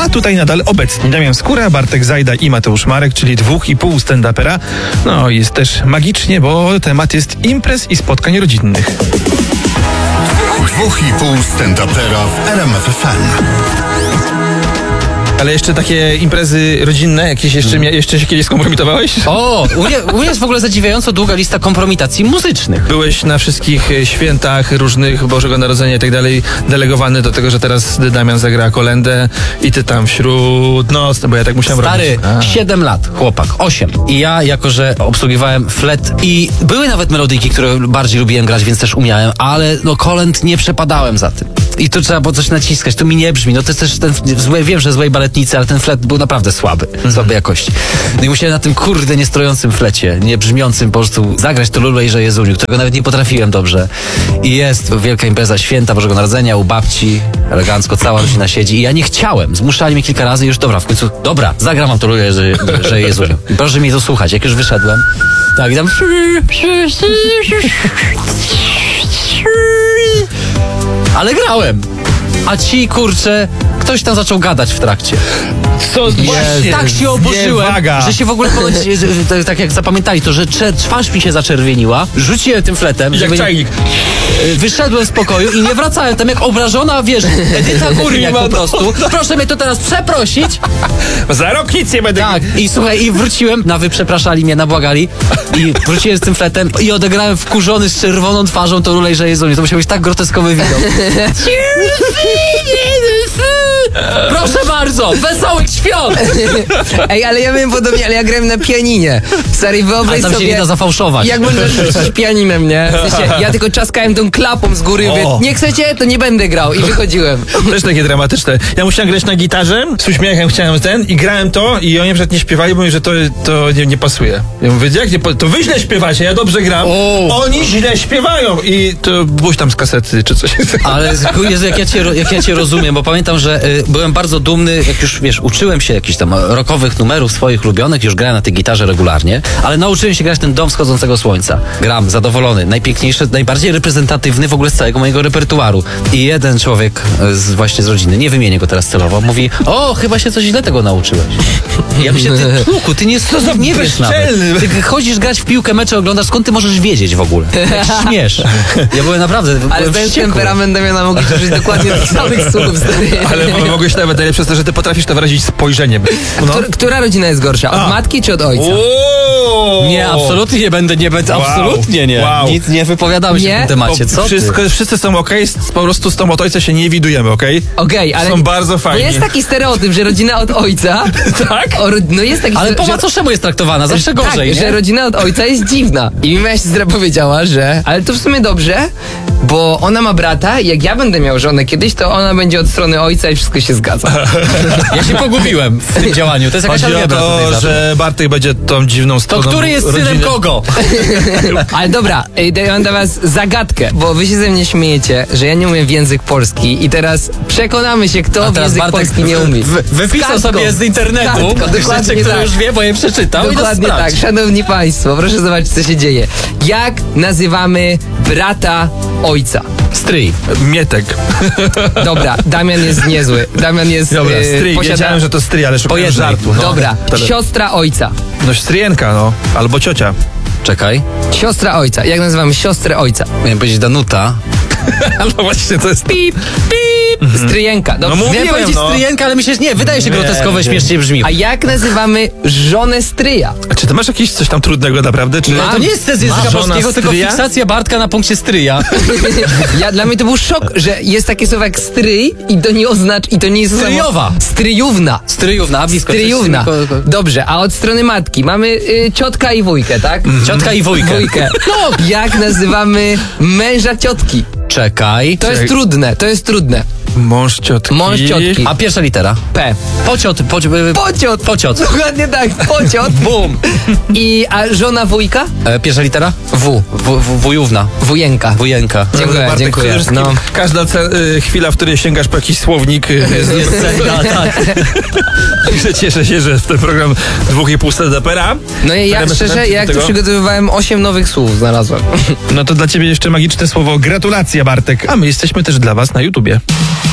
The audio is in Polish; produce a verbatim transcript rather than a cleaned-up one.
a tutaj nadal obecni Damian Skóra, Bartek Zajda i Mateusz Marek, czyli dwóch i pół stand-upera. No jest też magicznie, bo temat jest imprez i spotkań rodzinnych. Dwóch i pół stand-upera w R M F F M. Ale jeszcze takie imprezy rodzinne, jakieś jeszcze, hmm. jeszcze się kiedyś skompromitowałeś? O, u mnie, u mnie jest w ogóle zadziwiająco długa lista kompromitacji muzycznych. Byłeś na wszystkich świętach różnych Bożego Narodzenia i tak dalej delegowany do tego, że teraz Damian zagra kolędę i ty tam wśród noc, bo ja tak musiałem Stary, robić. Stary, siedem lat, chłopak, osiem. I ja, jako że obsługiwałem flet i były nawet melodyjki, które bardziej lubiłem grać, więc też umiałem, ale no kolęd nie przepadałem za tym. I tu trzeba było coś naciskać, to mi nie brzmi. No to jest też ten, złe, wiem, że złej baletnicy, ale ten flet był naprawdę słaby, mm-hmm. słabej jakości. No i musiałem na tym kurde niestrojącym flecie, nie brzmiącym po prostu zagrać to Lulejże Jezuniu, którego nawet nie potrafiłem dobrze. I jest wielka impreza święta Bożego Narodzenia u babci, elegancko cała rodzina siedzi i ja nie chciałem. Zmuszali mnie kilka razy i już dobra, w końcu, dobra, zagram wam to Lulejże Jezuniu. I proszę mi to słuchać, jak już wyszedłem. Tak, i tam... Ale grałem. A ci, kurczę, ktoś tam zaczął gadać w trakcie. Co? Właśnie, tak się oburzyłem, że się w ogóle ponoć, że, tak jak zapamiętali to, że twarz mi się zaczerwieniła, rzuciłem tym fletem. Jak żeby, czajnik. Wyszedłem z pokoju i nie wracałem tam jak obrażona, wiesz, Edyta Górniak po prostu. Proszę mnie to teraz przeprosić. Za rok nic nie będę... Tak, i słuchaj, i wróciłem, na wy przepraszali mnie, nabłagali i wróciłem z tym fletem i odegrałem wkurzony z czerwoną twarzą to Lulejże Jezuniu. To musiał być tak groteskowy widok. Proszę bardzo, wesołych świąt! Ej, ale ja miałem podobnie, ale ja grałem na pianinie. Stary, wyobraź ale tam sobie... się nie da zafałszować. Jak można rzucić pianinem, nie? W sensie, ja tylko czaskałem tą klapą z góry i mówię, nie chcecie, to nie będę grał. I wychodziłem. Też takie dramatyczne. Ja musiałem grać na gitarze, z uśmiechem chciałem ten i grałem to i oni przed nie śpiewali, bo mówię, że to, to nie, nie pasuje. Ja mówię, jak nie, to wy źle śpiewacie, ja dobrze gram. O. Oni źle śpiewają i to byłeś tam z kasety czy coś. Ale Jezu, jak ja cię, jak ja cię rozumiem, bo pamiętam, że y, byłem bardzo dumny, jak już, wiesz, uczyłem się jakichś tam rockowych numerów swoich ulubionych, już grałem na tej gitarze regularnie, ale nauczyłem się grać ten Dom wschodzącego słońca. Gram, zadowolony, najpiękniejszy, najbardziej reprezentatywny w ogóle z całego mojego repertuaru. I jeden człowiek z, właśnie z rodziny, nie wymienię go teraz celowo, mówi, o, chyba się coś źle tego nauczyłeś. Ja myślę, ty tłuku, ty nie, to nie wiesz nawet. Ty chodzisz grać w piłkę, mecze oglądasz, skąd ty możesz wiedzieć w ogóle? Jak śmiesz. Ja byłem naprawdę, ale byłem z temperament Damiana mogli użyć dokładnie tych samych słów. Ale mogłeś nawet najlepiej przez to, że ty potrafisz to wyrazić spojrzeniem. No. Która, która rodzina jest gorsza? Od A. matki czy od ojca? Ooo. Nie, absolutnie nie będę, nie będę, wow. absolutnie nie. Wow. Nic nie wypowiadamy się w tym temacie, co wszystko, wszyscy są okej, okay, po prostu z tą od ojca się nie widujemy, okej? Okay? Okej, okay, ale... Są bardzo fajni. Bo jest taki stereotyp, że rodzina od ojca... tak? O, no jest taki ale ster... po macoszemu jest traktowana, zawsze gorzej, tak, nie? że rodzina od ojca jest dziwna. I mi moja siostra powiedziała, że... Ale to w sumie dobrze, bo ona ma brata i jak ja będę miał żonę kiedyś, to ona będzie od strony ojca i wszystko się zgadza. Ja się pogubiłem w tym działaniu. To jest jakaś Chodzi o to, że Bartek będzie tą dziwną stroną. To który jest rodziny? synem kogo? Ale dobra, mam dla was zagadkę, bo wy się ze mnie śmiejecie, że ja nie umiem w język polski i teraz przekonamy się, kto w język Bartek polski nie umie. W, wypisał sobie z internetu rzeczy, które już wie, bo je przeczytał. Dokładnie tak, szanowni państwo, proszę zobaczyć, co się dzieje. Jak nazywamy brata ojca? Stryj. Mietek. Dobra, Damian jest niezły. Damian jest... Dobra, stryj. Posiada... Wiedziałem, że to stryj, ale szukałem żartu. No. Dobra, siostra ojca. No stryjenka, no. Albo ciocia. Czekaj. Siostra ojca. Jak nazywamy siostrę ojca? Miałem powiedzieć Danuta. No właśnie, to jest... Pip, pip. Mhm. Stryjenka. No, no mówiłem, miałem powiedzieć no. stryjenka, ale mi się nie, wydaje się nie, groteskowe, śmiesznie brzmi. A jak nazywamy żonę stryja? A czy ty masz jakieś coś tam trudnego naprawdę? Czy... No to nie jest test języka polskiego, tylko fiksacja Bartka na punkcie stryja. Ja, dla mnie to był szok, że jest takie słowo jak stryj i to nie oznacza... I to nie jest Stryjowa. Stryjówna. Stryjówna, blisko. Stryjówna. Dobrze, a od strony matki mamy y, ciotka i wujkę, tak? Mm-hmm. Ciotka i wujkę. wujkę. No, jak nazywamy męża ciotki? Czekaj. To jest Czek. trudne, to jest trudne. Mąż ciotki. Mąż ciotki. A pierwsza litera? P. Pociot. Poci Pociot. Pociot. Dokładnie tak, pociot. Bum. I a żona wujka? E, pierwsza litera? W. w, w wujówna. Wujenka. Wujenka. Dziękuję, Bartek, dziękuję. No. Każda y, chwila, w której sięgasz po jakiś słownik y, jest, jest cenna, tak. Także cieszę się, że w ten program dwóch i pół stand-upera. No i ja szczerze, jak tu przygotowywałem osiem nowych słów znalazłem. No to dla ciebie jeszcze magiczne słowo gratulacja, Bartek. A my jesteśmy też dla was na YouTubie.